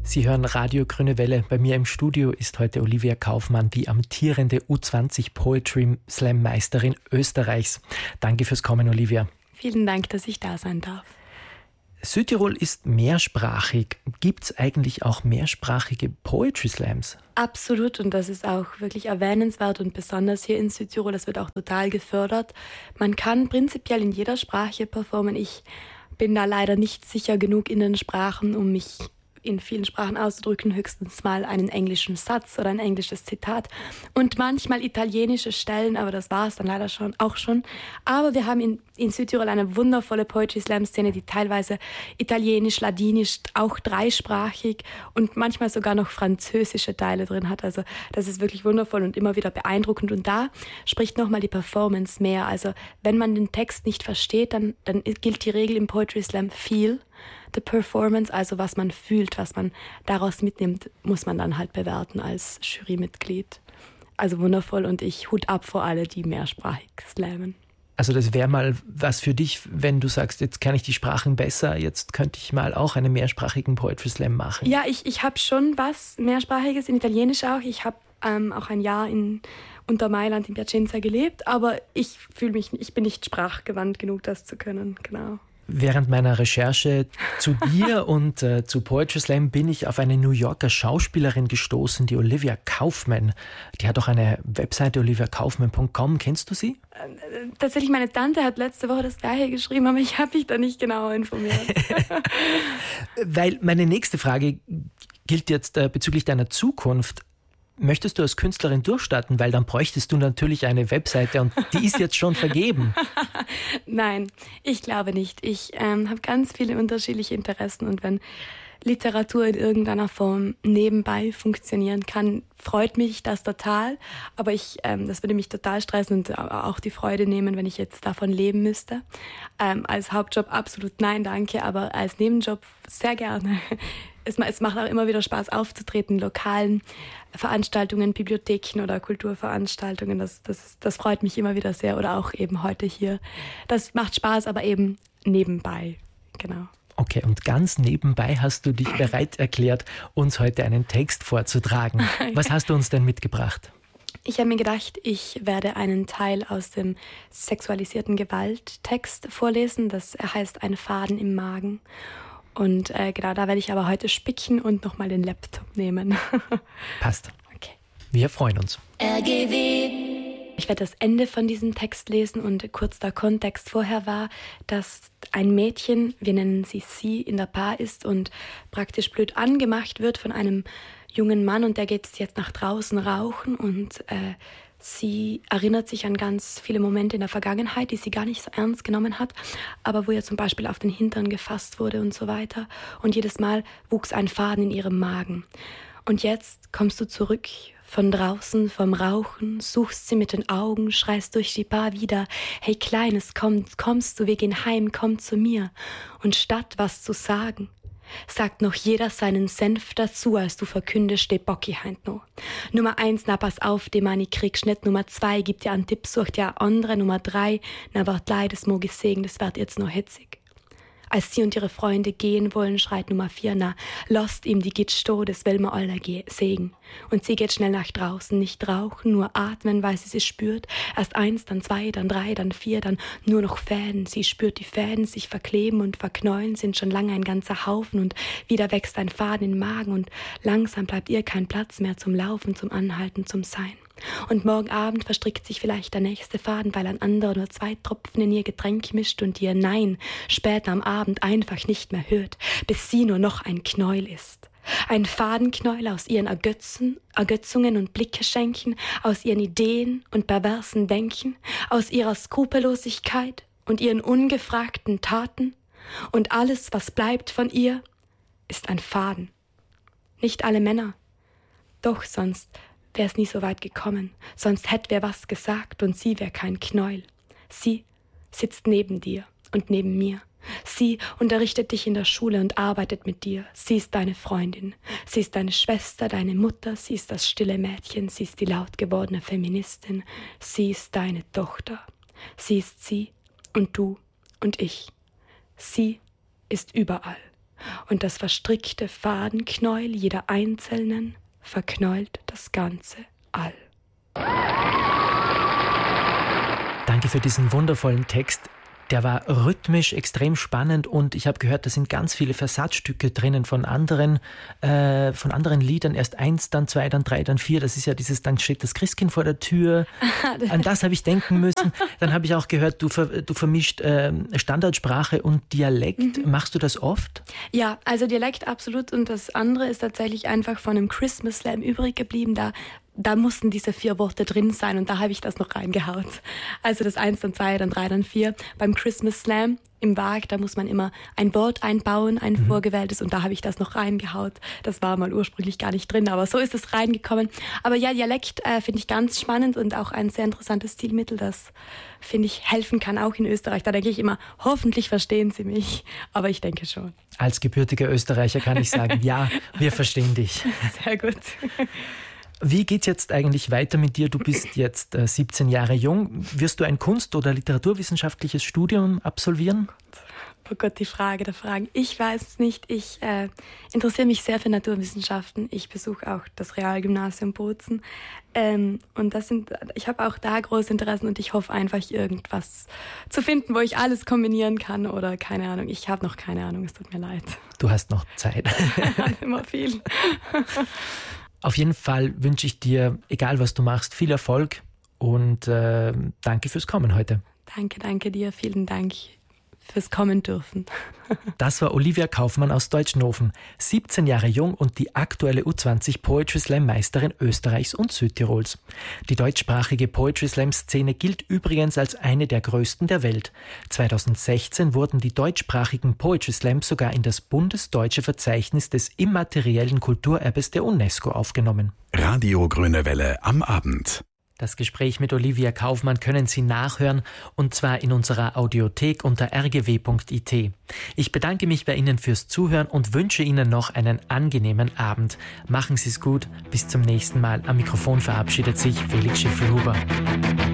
Sie hören Radio Grüne Welle. Bei mir im Studio ist heute Olivia Kaufmann, die amtierende U20 Poetry Slam Meisterin Österreichs. Danke fürs Kommen, Olivia. Vielen Dank, dass ich da sein darf. Südtirol ist mehrsprachig. Gibt es eigentlich auch mehrsprachige Poetry Slams? Absolut, und das ist auch wirklich erwähnenswert und besonders hier in Südtirol. Das wird auch total gefördert. Man kann prinzipiell in jeder Sprache performen. Ich bin da leider nicht sicher genug in den Sprachen, um mich in vielen Sprachen auszudrücken, höchstens mal einen englischen Satz oder ein englisches Zitat und manchmal italienische Stellen, aber das war es dann leider schon. Aber wir haben in Südtirol eine wundervolle Poetry-Slam-Szene, die teilweise italienisch, ladinisch, auch dreisprachig und manchmal sogar noch französische Teile drin hat. Also das ist wirklich wundervoll und immer wieder beeindruckend. Und da spricht nochmal die Performance mehr. Also wenn man den Text nicht versteht, dann gilt die Regel im Poetry-Slam Feel the Performance, also was man fühlt, was man daraus mitnimmt, muss man dann halt bewerten als Jurymitglied. Also wundervoll und ich Hut ab vor alle, die mehrsprachig slammen. Also das wäre mal was für dich, wenn du sagst, jetzt kann ich die Sprachen besser, jetzt könnte ich mal auch einen mehrsprachigen Poetry Slam machen. Ja, ich habe schon was mehrsprachiges, in Italienisch auch. Ich habe auch ein Jahr unter Mailand in Piacenza gelebt, aber ich bin nicht sprachgewandt genug, das zu können, genau. Während meiner Recherche zu dir und zu Poetry Slam bin ich auf eine New Yorker Schauspielerin gestoßen, die Olivia Kaufmann. Die hat auch eine Webseite, oliviakaufmann.com. Kennst du sie? Tatsächlich, meine Tante hat letzte Woche das Gleiche geschrieben, aber ich habe mich da nicht genau informiert. Weil meine nächste Frage gilt jetzt bezüglich deiner Zukunft. Möchtest du als Künstlerin durchstarten? Weil dann bräuchtest du natürlich eine Webseite und die ist jetzt schon vergeben. Nein, ich glaube nicht. Ich habe ganz viele unterschiedliche Interessen und wenn Literatur in irgendeiner Form nebenbei funktionieren kann, freut mich das total. Aber das würde mich total stressen und auch die Freude nehmen, wenn ich jetzt davon leben müsste. Als Hauptjob absolut nein, danke, aber als Nebenjob sehr gerne. Es macht auch immer wieder Spaß aufzutreten, in lokalen Veranstaltungen, Bibliotheken oder Kulturveranstaltungen. Das freut mich immer wieder sehr. Oder auch eben heute hier. Das macht Spaß, aber eben nebenbei. Genau. Okay, und ganz nebenbei hast du dich bereit erklärt, uns heute einen Text vorzutragen. Was hast du uns denn mitgebracht? Ich habe mir gedacht, ich werde einen Teil aus dem sexualisierten Gewalttext vorlesen. Das heißt Ein Faden im Magen. Und genau, da werde ich aber heute spicken und nochmal den Laptop nehmen. Passt. Okay. Wir freuen uns. RGW. Ich werde das Ende von diesem Text lesen und kurz der Kontext vorher war, dass ein Mädchen, wir nennen sie, in der Bar ist und praktisch blöd angemacht wird von einem jungen Mann und der geht jetzt nach draußen rauchen und sie erinnert sich an ganz viele Momente in der Vergangenheit, die sie gar nicht so ernst genommen hat, aber wo ihr zum Beispiel auf den Hintern gefasst wurde und so weiter. Und jedes Mal wuchs ein Faden in ihrem Magen. Und jetzt kommst du zurück von draußen, vom Rauchen, suchst sie mit den Augen, schreist durch die Bar wieder, hey Kleines, kommst du, wir gehen heim, komm zu mir. Und statt was zu sagen, sagt noch jeder seinen Senf dazu, als du verkündest, de Bocki heint no. Nummer 1, na pass auf, de Mani kriegst nicht. Nummer 2, gibt dir einen Tipp, sucht dir andere. Nummer 3, na wart leid, das mag ich sehen, das wird jetzt noch hitzig. Als sie und ihre Freunde gehen wollen, schreit Nummer 4, na, lasst ihm, die geht sto, das will man alle sägen. Und sie geht schnell nach draußen, nicht rauchen, nur atmen, weil sie spürt. Erst 1, dann 2, dann 3, dann 4, dann nur noch Fäden. Sie spürt die Fäden sich verkleben und verknäulen, sind schon lange ein ganzer Haufen und wieder wächst ein Faden im Magen und langsam bleibt ihr kein Platz mehr zum Laufen, zum Anhalten, zum Sein. Und morgen Abend verstrickt sich vielleicht der nächste Faden, weil ein anderer nur 2 Tropfen in ihr Getränk mischt und ihr Nein später am Abend einfach nicht mehr hört, bis sie nur noch ein Knäuel ist. Ein Fadenknäuel aus ihren Ergötzungen und Blickeschenken, aus ihren Ideen und perversen Denken, aus ihrer Skrupellosigkeit und ihren ungefragten Taten. Und alles, was bleibt von ihr, ist ein Faden. Nicht alle Männer. Doch sonst wär es nie so weit gekommen, sonst hätt wer was gesagt und sie wär kein Knäuel. Sie sitzt neben dir und neben mir. Sie unterrichtet dich in der Schule und arbeitet mit dir. Sie ist deine Freundin. Sie ist deine Schwester, deine Mutter. Sie ist das stille Mädchen. Sie ist die laut gewordene Feministin. Sie ist deine Tochter. Sie ist sie und du und ich. Sie ist überall. und das verstrickte Fadenknäuel jeder Einzelnen verknäult das ganze All. Danke für diesen wundervollen Text. Der war rhythmisch extrem spannend und ich habe gehört, da sind ganz viele Versatzstücke drinnen von anderen Liedern. Erst 1, dann 2, dann 3, dann 4. Das ist ja dieses, dann steht das Christkind vor der Tür. An das habe ich denken müssen. Dann habe ich auch gehört, du vermischt Standardsprache und Dialekt. Machst du das oft? Ja, also Dialekt absolut. Und das andere ist tatsächlich einfach von einem Christmas Slam übrig geblieben. Da mussten diese 4 Worte drin sein und da habe ich das noch reingehaut. Also das 1, dann 2, dann 3, dann 4. Beim Christmas Slam im Wag, da muss man immer ein Wort einbauen, ein vorgewähltes, und da habe ich das noch reingehaut. Das war mal ursprünglich gar nicht drin, aber so ist es reingekommen. Aber ja, Dialekt finde ich ganz spannend und auch ein sehr interessantes Stilmittel, das, finde ich, helfen kann, auch in Österreich. Da denke ich immer, hoffentlich verstehen sie mich, aber ich denke schon. Als gebürtiger Österreicher kann ich sagen, ja, wir verstehen dich. Sehr gut. Wie geht's jetzt eigentlich weiter mit dir? Du bist jetzt 17 Jahre jung. Wirst du ein Kunst- oder literaturwissenschaftliches Studium absolvieren? Oh Gott, die Frage der Fragen. Ich weiß es nicht. Ich interessiere mich sehr für Naturwissenschaften. Ich besuche auch das Realgymnasium Bozen. Und ich habe auch da große Interessen und ich hoffe einfach, irgendwas zu finden, wo ich alles kombinieren kann oder keine Ahnung. Ich habe noch keine Ahnung, es tut mir leid. Du hast noch Zeit. Immer viel. Auf jeden Fall wünsche ich dir, egal was du machst, viel Erfolg und danke fürs Kommen heute. Danke dir. Vielen Dank fürs Kommen dürfen. Das war Olivia Kaufmann aus Deutschnofen, 17 Jahre jung und die aktuelle U20 Poetry Slam Meisterin Österreichs und Südtirols. Die deutschsprachige Poetry Slam Szene gilt übrigens als eine der größten der Welt. 2016 wurden die deutschsprachigen Poetry Slams sogar in das bundesdeutsche Verzeichnis des immateriellen Kulturerbes der UNESCO aufgenommen. Radio Grüne Welle am Abend. Das Gespräch mit Olivia Kaufmann können Sie nachhören, und zwar in unserer Audiothek unter rgw.it. Ich bedanke mich bei Ihnen fürs Zuhören und wünsche Ihnen noch einen angenehmen Abend. Machen Sie es gut, bis zum nächsten Mal. Am Mikrofon verabschiedet sich Felix Schiffelhuber.